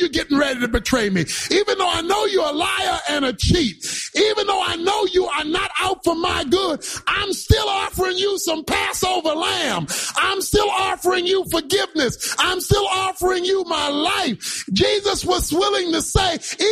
you're getting ready to betray me, even though I know you're a liar and a cheat, even though I know you are not out for my good, I'm still offering you some Passover lamb. I'm still offering you forgiveness. I'm still offering you my life. Jesus was willing to say,